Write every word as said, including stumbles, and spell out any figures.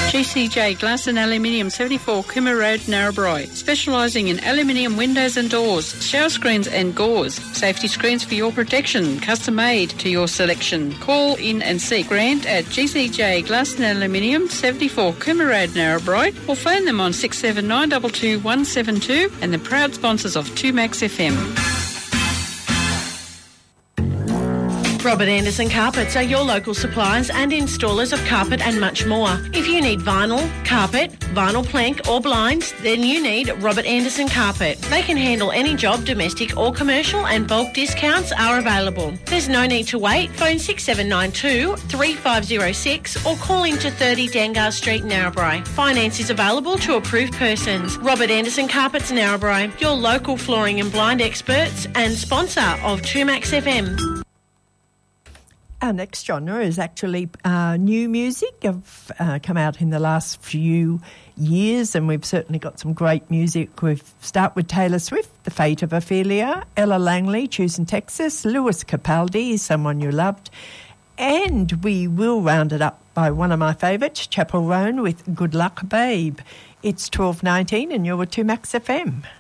G C J Glass and Aluminium, seventy-four Cooma Road, Narrabri. Specialising in aluminium windows and doors, shower screens and gauze. Safety screens for your protection, custom made to your selection. Call in and see Grant at G C J Glass and Aluminium, seventy-four Cooma Road, Narrabri, or phone them on six seven nine two two one seven two, and the proud sponsors of two Max F M. Robert Anderson Carpets are your local suppliers and installers of carpet and much more. If you need vinyl, carpet, vinyl plank or blinds, then you need Robert Anderson Carpet. They can handle any job, domestic or commercial, and bulk discounts are available. There's no need to wait. Phone six seven nine two three five zero six or call into thirty Dangar Street, Narrabri. Finance is available to approved persons. Robert Anderson Carpets, Narrabri, your local flooring and blind experts and sponsor of two Max F M. Our next genre is actually uh, new music. I've uh, come out in the last few years, and we've certainly got some great music. We start with Taylor Swift, The Fate of Ophelia, Ella Langley, Choosing Texas, Lewis Capaldi, Someone You Loved, and we will round it up by one of my favourites, Chapel Roan with Good Luck Babe. It's twelve nineteen and you're with two Max F M.